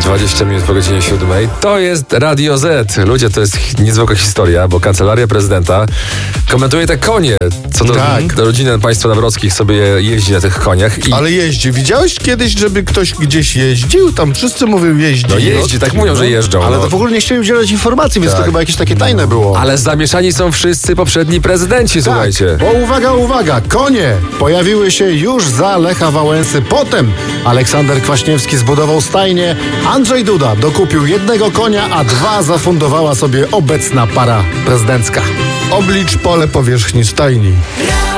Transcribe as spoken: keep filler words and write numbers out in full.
dwadzieścia minut po godzinie siódmej. To jest Radio Z. Ludzie, to jest niezwykła historia, bo Kancelaria Prezydenta komentuje te konie. Co do, Tak. do rodziny państwa Nawrockich sobie jeździ na tych koniach. I... Ale jeździ. Widziałeś kiedyś, żeby ktoś gdzieś jeździł? Tam wszyscy mówią jeździ. No jeździ, tak mówią, że jeżdżą. Ale no. to w ogóle nie chciałem udzielać informacji, więc Tak. to chyba jakieś takie tajne było. Ale zamieszani są wszyscy poprzedni prezydenci, słuchajcie. Bo uwaga, uwaga, konie pojawiły się już za Lecha Wałęsy. Potem Aleksander Kwaśniewski zbudował stajnię, Andrzej Duda dokupił jednego konia, a dwa zafundowała sobie obecna para prezydencka. Oblicz pole powierzchni stajni.